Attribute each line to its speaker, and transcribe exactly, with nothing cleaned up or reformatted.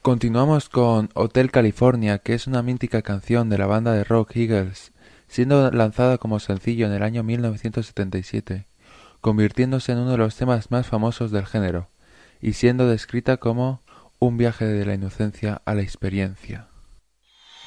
Speaker 1: Continuamos con Hotel California, que es una mítica canción de la banda de rock Eagles, siendo lanzada como sencillo en el año mil novecientos setenta y siete, convirtiéndose en uno de los temas más famosos del género, y siendo descrita como un viaje de la inocencia a la experiencia.